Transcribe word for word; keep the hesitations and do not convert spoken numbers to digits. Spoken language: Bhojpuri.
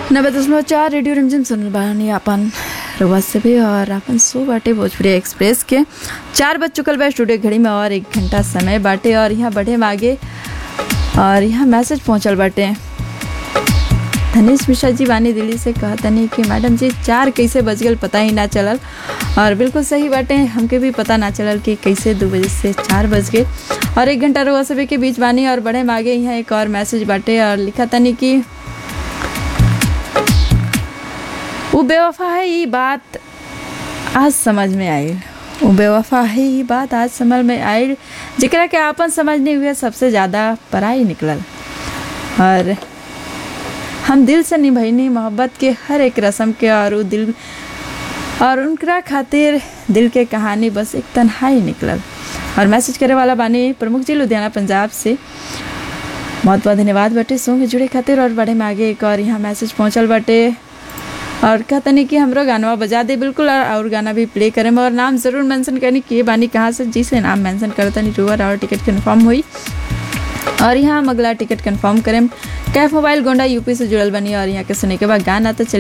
नब्बे दशमलव चार रेडियो रिमझिम सुनल बानी अपन रउआ से भी और अपन सो बाटे भोजपुरी एक्सप्रेस के चार बज चुकल बा स्टूडियो घड़ी में और एक घंटा समय बाटे और यहाँ बढ़े में आगे और यहाँ मैसेज पहुँचल बाटे। धनेश मिश्रा जी वानी दिल्ली से कहतनी कि मैडम जी चार कैसे बज गल पता ही ना चलल और बिल्कुल सही बाटे, हमके भी पता ना चलल कि कैसे दो बजे से चार बज गए और एक घंटा रउआ सभी के बीच बानी और बढ़े में आगे यहाँ एक और मैसेज बाटे और लिखा तनी कि वो बेवफा है ये बात आज समझ में आई, वो बेवफा है ये बात आज समझ में आई, जिकरा के आपन समझ नहीं हुए सबसे ज़्यादा पराई निकलल। और हम दिल से निभैनी मोहब्बत के हर एक रस्म के और वो दिल और उनकरा खातिर दिल के कहानी बस एक तन्हाई निकलल। और मैसेज करे वाला बानी प्रमुख जी लुधियाना पंजाब से, बहुत बहुत धन्यवाद बाटे सॉन्ग जुड़े खातिर। और बड़े में आगे एक और यहाँ मैसेज पहुँचल बाटे और कहतनी कि हमरो गानवा बजा दे बिल्कुल और, और गाना भी प्ले करें और नाम ज़रूर मेंशन करनी कि बानी कहाँ से, जी से नाम मेंशन करतनी टूर और टिकट कन्फर्म हुई। और यहाँ हम अगला टिकट कन्फर्म करें कैफ मोबाइल गोंडा यूपी से जुड़ल बनी और यहाँ के सुने के बाद गाना तो चल